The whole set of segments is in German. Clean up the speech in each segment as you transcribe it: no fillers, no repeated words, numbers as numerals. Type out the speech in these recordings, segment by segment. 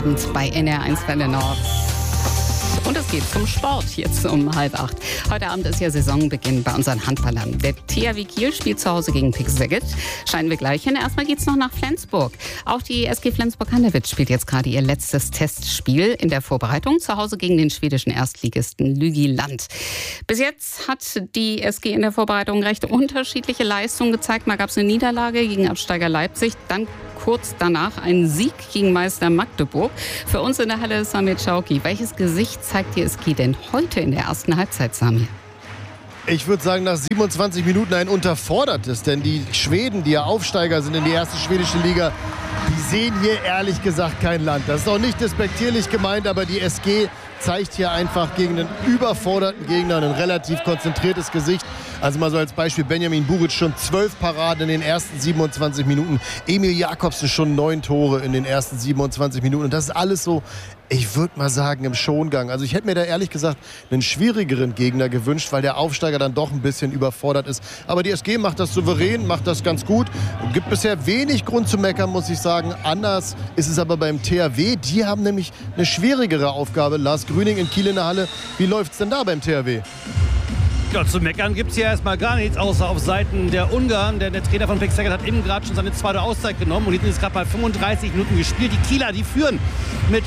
Abend bei NR1 Welle Nord. Und es geht zum Sport jetzt um 7:30. Heute Abend ist ja Saisonbeginn bei unseren Handballern. Der THW Kiel spielt zu Hause gegen Pick Szeged. Scheinen wir gleich hin. Erstmal geht's noch nach Flensburg. Auch die SG Flensburg-Handewitt spielt jetzt gerade ihr letztes Testspiel in der Vorbereitung zu Hause gegen den schwedischen Erstligisten Lugi Land. Bis jetzt hat die SG in der Vorbereitung recht unterschiedliche Leistungen gezeigt. Mal gab es eine Niederlage gegen Absteiger Leipzig, dann kurz danach ein Sieg gegen Meister Magdeburg. Für uns in der Halle ist Samir Chauki. Welches Gesicht zeigt die SG denn heute in der ersten Halbzeit, Samir? Ich würde sagen, nach 27 Minuten ein unterfordertes. Denn die Schweden, die ja Aufsteiger sind in die erste schwedische Liga, die sehen hier ehrlich gesagt kein Land. Das ist auch nicht despektierlich gemeint, aber die SG zeigt hier einfach gegen einen überforderten Gegner ein relativ konzentriertes Gesicht. Also mal so als Beispiel, Benjamin Buric schon 12 Paraden in den ersten 27 Minuten. Emil Jakobsen schon 9 Tore in den ersten 27 Minuten. Und das ist alles so, ich würde mal sagen, im Schongang. Also ich hätte mir da ehrlich gesagt einen schwierigeren Gegner gewünscht, weil der Aufsteiger dann doch ein bisschen überfordert ist. Aber die SG macht das souverän, macht das ganz gut. Und gibt bisher wenig Grund zu meckern, muss ich sagen. Anders ist es aber beim THW. Die haben nämlich eine schwierigere Aufgabe. Lars Grüning in Kiel in der Halle. Wie läuft's denn da beim THW? Ja, zu meckern gibt es hier erstmal gar nichts, außer auf Seiten der Ungarn. Denn der Trainer von Pick Szeged hat eben gerade schon seine zweite Auszeit genommen. Und jetzt ist gerade mal 35 Minuten gespielt. Die Kieler, die führen mit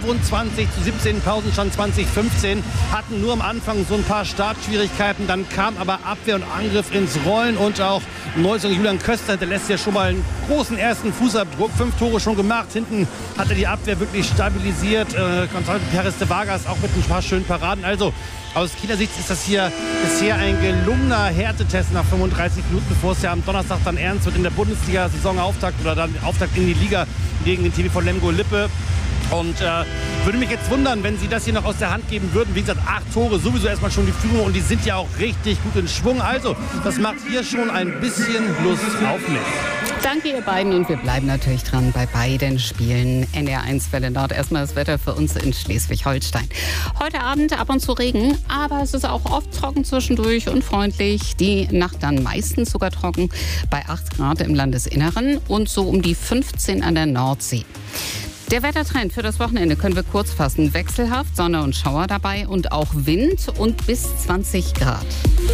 25:17, Pausenstand 20:15. Hatten nur am Anfang so ein paar Startschwierigkeiten. Dann kam aber Abwehr und Angriff ins Rollen. Und auch Neuzugang Julian Köster hinterlässt ja schon mal einen großen ersten Fußabdruck. 5 Tore schon gemacht. Hinten hat er die Abwehr wirklich stabilisiert. Perez de Vargas auch mit ein paar schönen Paraden. Also aus Kieler Sicht ist das hier bisher ein gelungener Härtetest nach 35 Minuten, bevor es ja am Donnerstag dann ernst wird in der Bundesliga-Saisonauftakt oder dann Auftakt in die Liga gegen den TV Lemgo Lippe. Und würde mich jetzt wundern, wenn sie das hier noch aus der Hand geben würden. Wie gesagt, 8 Tore, sowieso erstmal schon die Führung und die sind ja auch richtig gut in Schwung. Also, das macht hier schon ein bisschen Lust auf mich. Danke ihr beiden und wir bleiben natürlich dran bei beiden Spielen. NR1 Welle Nord. Erstmal das Wetter für uns in Schleswig-Holstein. Heute Abend ab und zu Regen, aber es ist auch oft trocken zwischendurch und freundlich. Die Nacht dann meistens sogar trocken bei 8 Grad im Landesinneren und so um die 15 an der Nordsee. Der Wettertrend für das Wochenende können wir kurz fassen. Wechselhaft, Sonne und Schauer dabei und auch Wind und bis 20 Grad.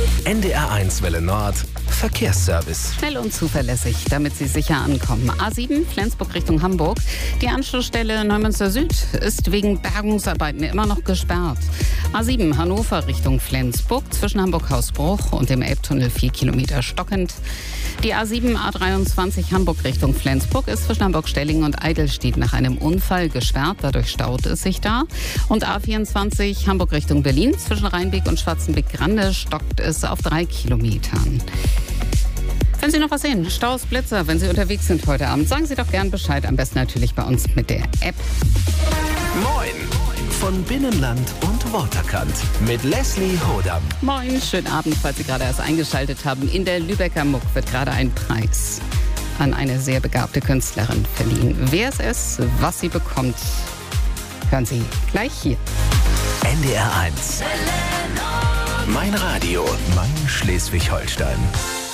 NDR1 Welle Nord, Verkehrsservice. Schnell und zuverlässig, damit Sie sicher ankommen. A7 Flensburg Richtung Hamburg. Die Anschlussstelle Neumünster Süd ist wegen Bergungsarbeiten immer noch gesperrt. A7 Hannover Richtung Flensburg zwischen Hamburg-Hausbruch und dem Elbtunnel 4 Kilometer stockend. Die A7 A23 Hamburg Richtung Flensburg ist zwischen Hamburg-Stellingen und Eidelstedt nach einem Unfall gesperrt. Dadurch staut es sich da. Und A24 Hamburg Richtung Berlin zwischen Rheinbeek und Schwarzenbeck-Grande stockt es auf 3 Kilometern. Wenn Sie noch was sehen, Staus, Blitzer, wenn Sie unterwegs sind heute Abend, sagen Sie doch gern Bescheid. Am besten natürlich bei uns mit der App. Moin von Binnenland und Waterkant mit Leslie Hodam. Moin, schönen Abend, falls Sie gerade erst eingeschaltet haben. In der Lübecker Muck wird gerade ein Preis an eine sehr begabte Künstlerin verliehen. Wer es ist, was sie bekommt, hören Sie gleich hier. NDR1. Mein Radio, mein Schleswig-Holstein.